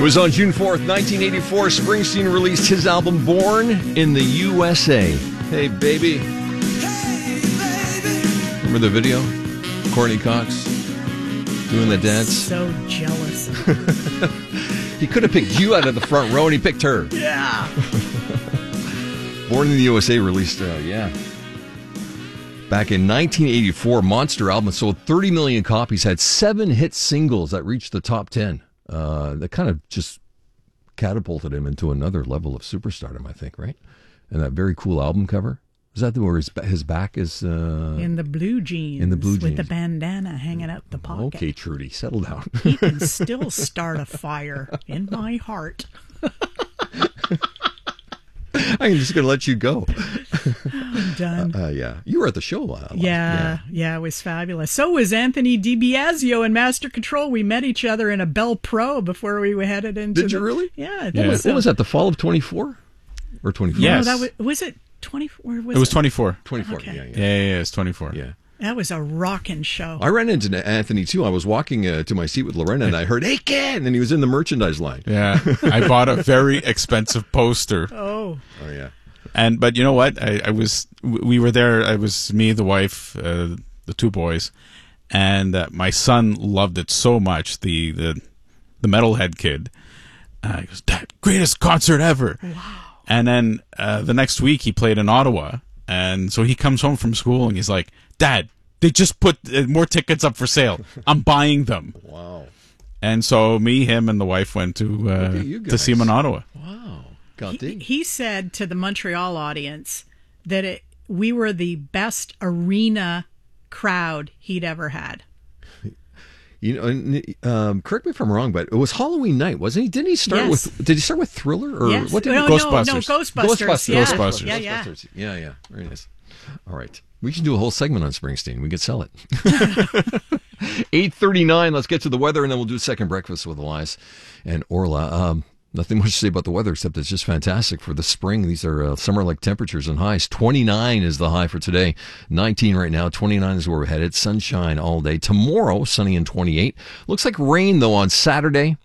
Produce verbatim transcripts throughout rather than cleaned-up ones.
was on June fourth, nineteen eighty-four, Springsteen released his album Born in the U S A. Hey, baby. Remember the video? Courtney Cox doing the dance. So jealous. He could have picked you out of the front row, and he picked her. Yeah. Born in the U S A released, uh, yeah. Back in nineteen eighty-four, Monster album sold thirty million copies, had seven hit singles that reached the top ten. Uh, that kind of just catapulted him into another level of superstardom, I think, right? And that very cool album cover. Is that the where his, his back is? Uh, in the blue jeans. In the blue jeans. With the bandana hanging out the pocket. Okay, Trudy, settle down. He can still start a fire in my heart. I'm just going to let you go. I'm done. Uh, uh, yeah. You were at the show. Uh, yeah, yeah, yeah, it was fabulous. So was Anthony DiBiasio and Master Control. We met each other in a Bell Pro before we headed into Did you the, really? Yeah. I What, think was, so. what was that, the fall of twenty-four? Or twenty-four? Yes. No, that was, was it twenty-four? Was it was twenty-four. twenty-four, Okay. yeah, yeah. Yeah, yeah, yeah, it's twenty-four. Yeah. That was a rockin' show. I ran into Anthony, too. I was walking uh, to my seat with Lorena, and I heard, "Hey, Ken!" And he was in the merchandise line. Yeah. I bought a very expensive poster. Oh. Oh, yeah. And but you know what? I, I was we were there. I was me, the wife, uh, the two boys, and uh, my son loved it so much. The the the metalhead kid. Uh, he goes, "Dad, greatest concert ever!" Wow. And then uh, the next week he played in Ottawa, and so he comes home from school and he's like, "Dad, they just put uh, more tickets up for sale. I'm buying them." Wow. And so me, him, and the wife went to uh, to see him in Ottawa. Wow. He, he said to the Montreal audience that it, we were the best arena crowd he'd ever had. You know, um, correct me if I'm wrong, but it was Halloween night, wasn't he? Didn't he start Yes. with? Did he start with Thriller or Yes. what? Did no, he, no, no, Ghostbusters. Ghostbusters. Yeah. Ghostbusters. Yeah, yeah. Ghostbusters. Yeah, yeah. Very nice. All right, we should do a whole segment on Springsteen. We could sell it. eight thirty-nine. Let's get to the weather, and then we'll do second breakfast with Elias and Orla. Um, Nothing much to say about the weather, except it's just fantastic for the spring. These are uh, summer-like temperatures and highs. twenty-nine is the high for today. nineteen right now. twenty-nine is where we're headed. Sunshine all day. Tomorrow, sunny and twenty-eight. Looks like rain, though, on Saturday,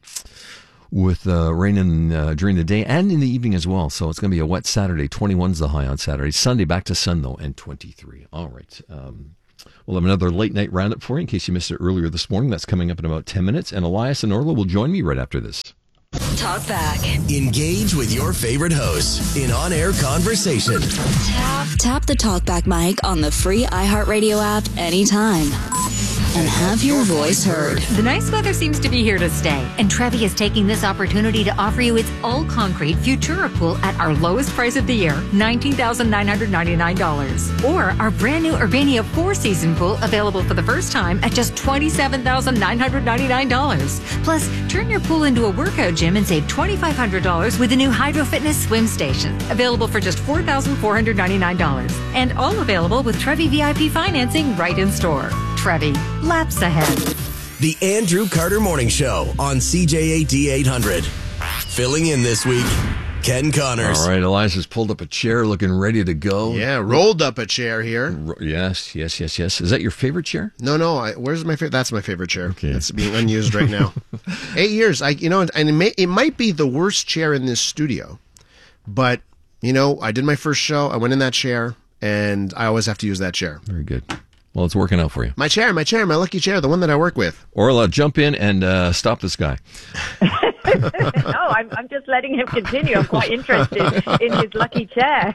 with uh, rain in, uh, during the day and in the evening as well. So it's going to be a wet Saturday. twenty-one is the high on Saturday. Sunday, back to sun, though, and twenty-three. All right. Um, we'll have another late-night roundup for you in case you missed it earlier this morning. That's coming up in about ten minutes. And Elias and Orla will join me right after this. Talk back. Engage with your favorite hosts in on-air conversation. Tap, tap the TalkBack mic on the free iHeartRadio app anytime. And have your voice heard. The nice weather seems to be here to stay, and Trevi is taking this opportunity to offer you its all-concrete Futura pool at our lowest price of the year, nineteen thousand nine hundred ninety-nine dollars. Or our brand new Urbania four-season pool available for the first time at just twenty-seven thousand nine hundred ninety-nine dollars. Plus, turn your pool into a workout gym and save twenty-five hundred dollars with the new Hydro Fitness swim station, available for just four thousand four hundred ninety-nine dollars. And all available with Trevi V I P financing right in store. Trevi, laps ahead. The Andrew Carter Morning Show on C J A D eight hundred. Filling in this week, Ken Connors. All right, Elias has pulled up a chair looking ready to go. Yeah, rolled up a chair here. Ro- Yes, yes, yes, yes. Is that your favorite chair? No, no. I, where's my favorite? That's my favorite chair. Okay. It's being unused right now. Eight years. I, you know, and it, may, it might be the worst chair in this studio, but you know, I did my first show. I went in that chair, and I always have to use that chair. Very good. Well, it's working out for you. My chair, my chair, my lucky chair, the one that I work with. Orla, jump in and uh, stop this guy. No, I'm, I'm just letting him continue. I'm quite interested in his lucky chair.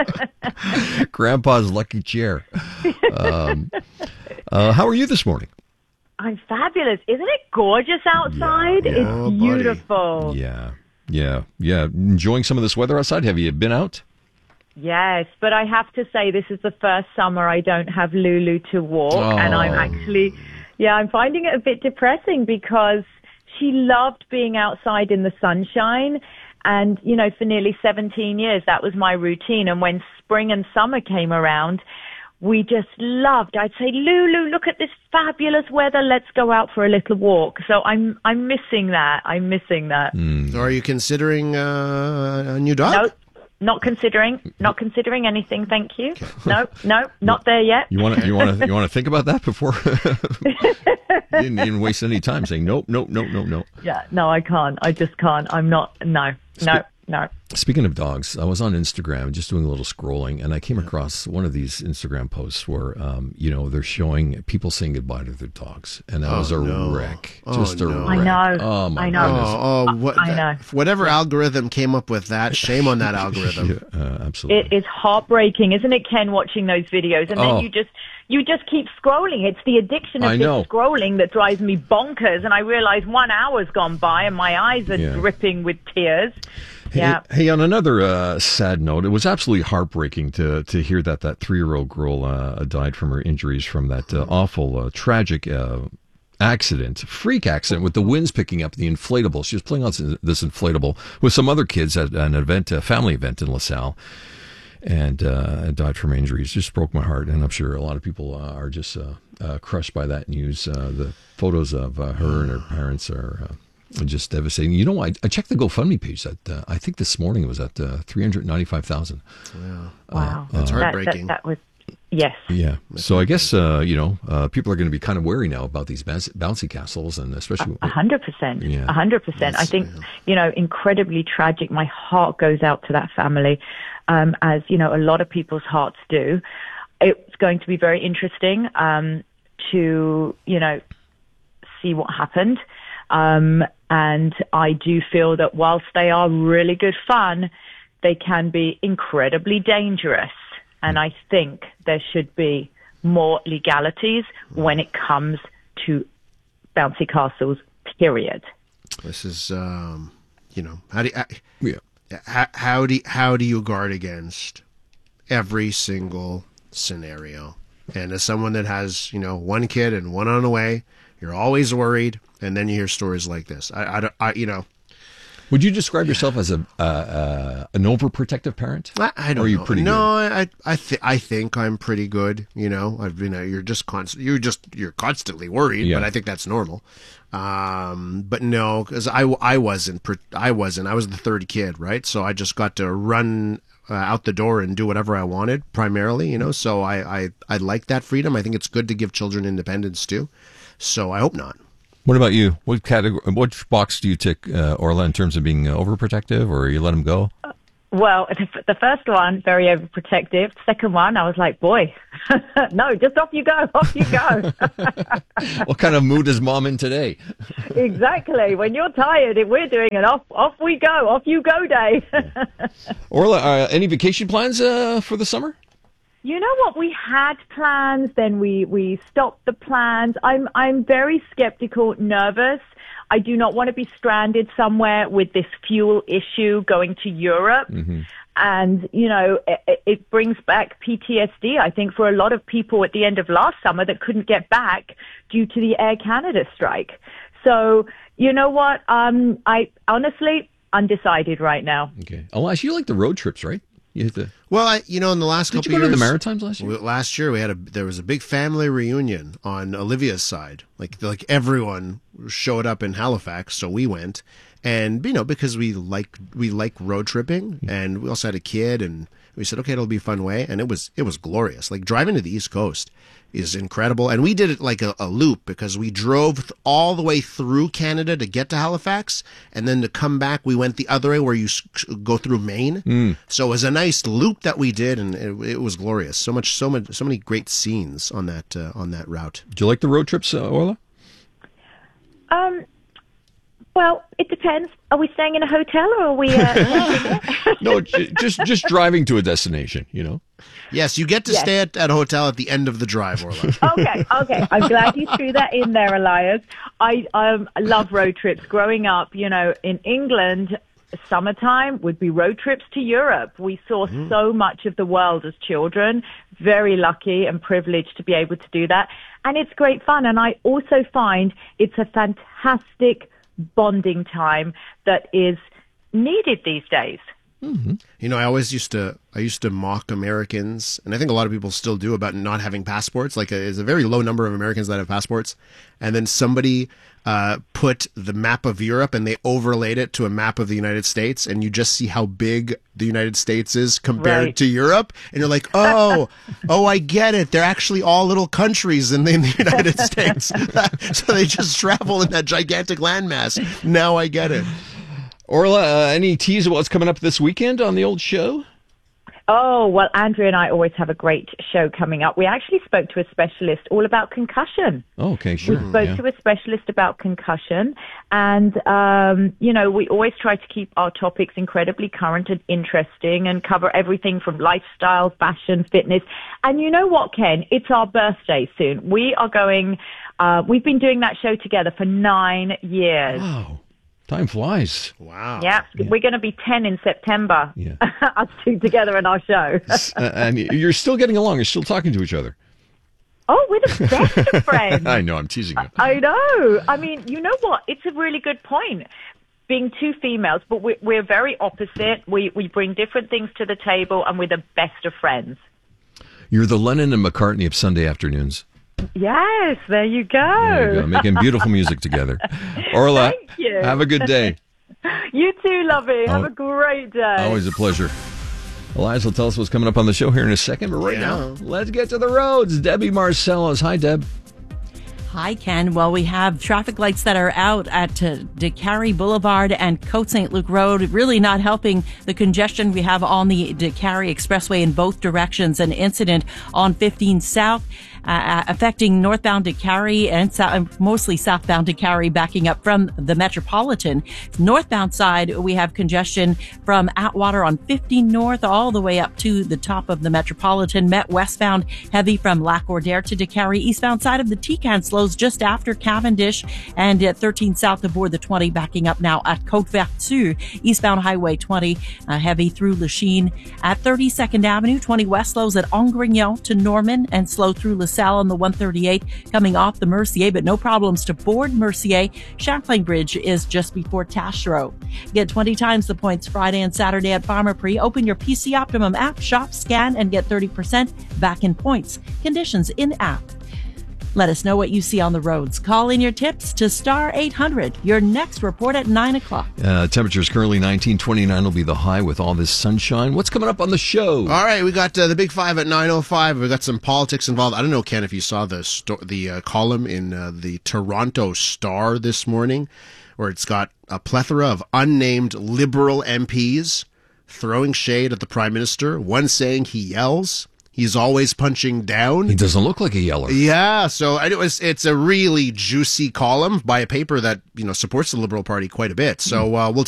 Grandpa's lucky chair. Um, uh, how are you this morning? I'm fabulous. Isn't it gorgeous outside? Yeah, yeah. It's Oh, buddy. beautiful. Yeah, yeah, yeah. Enjoying some of this weather outside? Have you been out? Yes, but I have to say this is the first summer I don't have Lulu to walk, Oh. and I'm actually, yeah, I'm finding it a bit depressing because she loved being outside in the sunshine, and, you know, for nearly seventeen years, that was my routine, and when spring and summer came around, we just loved, I'd say, Lulu, look at this fabulous weather, let's go out for a little walk. So I'm I'm missing that, I'm missing that. So are you considering uh, a new dog? No, not considering, not considering anything. Thank you. No, no, not there yet. You want to, you want to, you want to think about that before. You didn't even waste any time saying nope, nope, nope, nope, nope. Yeah, no, I can't. I just can't. I'm not. No, no, no. Speaking of dogs, I was on Instagram just doing a little scrolling, and I came across one of these Instagram posts where, um, you know, they're showing people saying goodbye to their dogs, and that Oh, was a no. wreck, Oh, just a no. wreck. I know. Oh my I know. goodness. Oh, oh what, I know. Whatever algorithm came up with that, shame on that algorithm. Yeah, uh, absolutely. It is heartbreaking, isn't it, Ken? Watching those videos, and then Oh. you just you just keep scrolling. It's the addiction of I just know. scrolling that drives me bonkers. And I realize one hour's gone by, and my eyes are Yeah. dripping with tears. Hey, Yeah. hey, on another uh, sad note, it was absolutely heartbreaking to to hear that that three-year-old girl uh, died from her injuries from that uh, awful, uh, tragic uh, accident, freak accident with the winds picking up the inflatable. She was playing on this inflatable with some other kids at an event, a family event in LaSalle, and uh, died from injuries. Just broke my heart, and I'm sure a lot of people uh, are just uh, uh, crushed by that news. Uh, the photos of uh, her and her parents are uh, just devastating. You know, I, I checked the GoFundMe page. That uh, I think this morning it was at uh, three hundred ninety-five thousand. Yeah. Wow, That's That- heartbreaking. That, that was yes. Yeah. So I guess uh, you know uh, people are going to be kind of wary now about these bouncy, bouncy castles, and especially A hundred percent. Yeah. A hundred percent. I think, you know, incredibly tragic. My heart goes out to that family, um, as, you know, a lot of people's hearts do. It's going to be very interesting, um, to, you know, see what happened. Um, and I do feel that whilst they are really good fun, they can be incredibly dangerous. And I think there should be more legalities when it comes to bouncy castles, period. This is, um, you know, how do you, yeah. how, how do you, how do you guard against every single scenario? And as someone that has, you know, one kid and one on the way, you're always worried. And then you hear stories like this. I, I, don't- I you know, Would you describe yourself as a uh, uh, an overprotective parent? I, I don't or are you know. pretty no, good? I I th- I think I'm pretty good. You know, I've been. You're just constant. You're just you're constantly worried, Yeah. but I think that's normal. Um, but no, because I I wasn't. pr- I wasn't. I was the third kid, right? So I just got to run uh, out the door and do whatever I wanted, primarily. You know, so I I I like that freedom. I think it's good to give children independence too. So I hope not. What about you? What category? What box do you tick, uh, Orla, in terms of being uh, overprotective, or you let them go? Well, the first one, very overprotective. Second one, I was like, boy, no, just off you go, off you go. What kind of mood is mom in today? Exactly. When you're tired, if we're doing an off, off we go, off you go day. Orla, uh, any vacation plans uh, for the summer? You know what? We had plans, then we, we stopped the plans. I'm I'm very skeptical, nervous. I do not want to be stranded somewhere with this fuel issue going to Europe. Mm-hmm. And, you know, it, it brings back P T S D, I think, for a lot of people at the end of last summer that couldn't get back due to the Air Canada strike. So, you know what? Um, I honestly, undecided right now. Okay. Elias, you like the road trips, right? You hit the... Well, I, you know, in the last Did couple you go of years, to the Maritimes last year? we- Last year, we had a there was a big family reunion on Olivia's side. Like like everyone showed up in Halifax, so we went, and you know because we like we like road tripping, and we also had a kid, and we said okay, it'll be a fun way, and it was it was glorious. Like driving to the East Coast is incredible, and we did it like a, a loop because we drove th- all the way through Canada to get to Halifax, and then to come back we went the other way where you s- go through Maine. So it was a nice loop that we did, and it, it was glorious. So much, so much, so many great scenes on that uh, on that route. Do you like the road trips, uh, Orla? Um, well, it depends. Are we staying in a hotel or are we... Uh, No, j- just just driving to a destination, you know? Yes, you get to Yes. stay at at a hotel at the end of the drive, Orla. okay, okay. I'm glad you threw that in there, Elias. I um, love road trips. Growing up, you know, in England, summertime would be road trips to Europe. We saw so much of the world as children. Very lucky and privileged to be able to do that. And it's great fun. And I also find it's a fantastic bonding time that is needed these days. Mm-hmm. You know, I always used to I used to mock Americans, and I think a lot of people still do, about not having passports. Like, there's a very low number of Americans that have passports, and then somebody uh, put the map of Europe and they overlaid it to a map of the United States, and you just see how big the United States is compared Right. to Europe, and you're like, oh, oh, I get it. They're actually all little countries in the, in the United States, so they just travel in that gigantic landmass. Now I get it. Orla, uh, any tease of what's coming up this weekend on the old show? Oh, well, Andrea and I always have a great show coming up. We actually spoke to a specialist all about concussion. Oh, okay, sure. We spoke yeah. to a specialist about concussion, and, um, you know, we always try to keep our topics incredibly current and interesting and cover everything from lifestyle, fashion, fitness. And you know what, Ken? It's our birthday soon. We are going, uh, we've been doing that show together for nine years. Wow. Time flies. Wow. Yeah, Yeah. we're going to be ten in September, Yeah. us two together in our show. uh, and you're still getting along. You're still talking to each other. Oh, we're the best of friends. I know. I'm teasing you. I know. I mean, you know what? It's a really good point. Being two females, but we're, we're very opposite. We we bring different things to the table, and we're the best of friends. You're the Lennon and McCartney of Sunday afternoons. Yes, there you go. There you go, making beautiful music together. Orla, Thank you. have a good day. You too, lovey. Have Oh, a great day. Always a pleasure. Elias will tell us what's coming up on the show here in a second, but right Yeah. now, let's get to the roads. Debbie Marcellus. Hi, Deb. Hi, Ken. Well, we have traffic lights that are out at uh, DeCarry Boulevard and Côte Saint Luc Road, really not helping the congestion we have on the DeCarry Expressway in both directions. An incident on fifteen South uh, affecting northbound DeCarry and so- mostly southbound DeCarry, backing up from the Metropolitan. Northbound side, we have congestion from Atwater on fifteen North all the way up to the top of the Metropolitan. Met westbound heavy from Lac-Ordère to DeCarry. Eastbound side of the T-Can slows just after Cavendish, and at thirteen South aboard the twenty, backing up now at Côte-Vertu. Eastbound Highway twenty, uh, heavy through Lachine. At thirty-second Avenue, twenty west slows at Angrignon to Norman and slow through LaSalle on the one thirty-eight coming off the Mercier, but no problems to board Mercier. Champlain Bridge is just before Taschereau. Get twenty times the points Friday and Saturday at Pharmaprix. Open your P C Optimum app, shop, scan, and get thirty percent back in points. Conditions in app. Let us know what you see on the roads. Call in your tips to star eight hundred. Your next report at nine o'clock. Uh, temperature is currently nineteen, twenty-nine will be the high with all this sunshine. What's coming up on the show? All right, we got uh, the Big Five at nine oh five. We got some politics involved. I don't know, Ken, if you saw the sto- the uh, column in uh, the Toronto Star this morning, where it's got a plethora of unnamed Liberal M Ps throwing shade at the Prime Minister. One saying he yells. He's always punching down. He doesn't look like a yeller. Yeah, so it was, it's a really juicy column by a paper that, you know, supports the Liberal Party quite a bit. So uh, we'll